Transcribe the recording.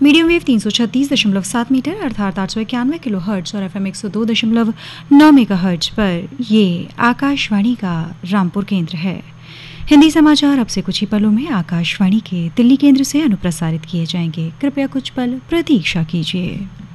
Medium wave 336.7 metre अर्थात 891 kilo hertz और FM 102.9 mega hertz पर ये आकाशवाणी का रामपुर केंद्र है। हिंदी समाचार अब से कुछ ही पलों में आकाशवाणी के दिल्ली केंद्र से अनुप्रसारित किए जाएंगे। कृपया कुछ पल प्रतीक्षा कीजिए।